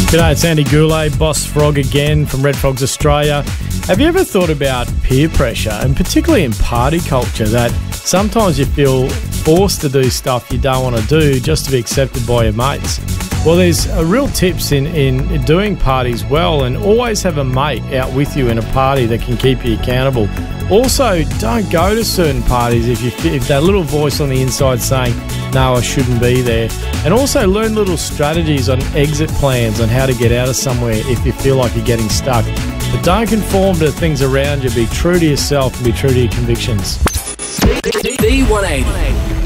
G'day, it's Andy Goulet, Boss Frog again from Red Frogs Australia. Have you ever thought about peer pressure, and particularly in party culture, that sometimes you feel forced to do stuff you don't want to do just to be accepted by your mates? Well, there's real tips in doing parties well, and always have a mate out with you in a party that can keep you accountable. Also, don't go to certain parties if that little voice on the inside saying, no, I shouldn't be there. And also learn little strategies on exit plans on how to get out of somewhere if you feel like you're getting stuck. But don't conform to things around you. Be true to yourself and be true to your convictions. D180.